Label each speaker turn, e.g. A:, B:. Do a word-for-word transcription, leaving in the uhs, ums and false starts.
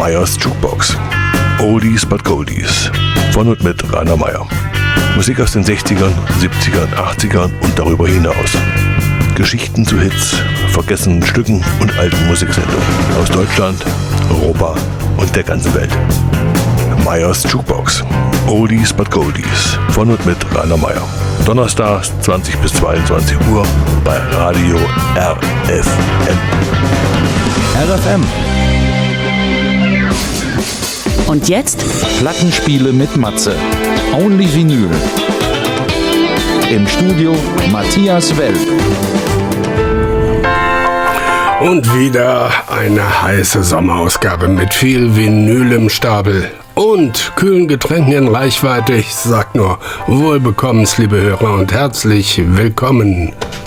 A: Meyers Jukebox. Oldies but Goldies. Von und mit Rainer Meyer. Musik aus den sechzigern, siebzigern, achtzigern und darüber hinaus. Geschichten zu Hits, vergessenen Stücken und alten Musiksendungen aus Deutschland, Europa und der ganzen Welt. Meyers Jukebox. Oldies but Goldies. Von und mit Rainer Meyer. Donnerstags zwanzig bis zweiundzwanzig Uhr bei Radio R F M.
B: R F M.
C: Und jetzt?
B: Plattenspiele mit Matze. Only Vinyl. Im Studio Matthias Well.
D: Und wieder eine heiße Sommerausgabe mit viel Vinyl im Stapel und kühlen Getränken in Reichweite. Ich sag nur wohlbekommens, liebe Hörer, und herzlich willkommen.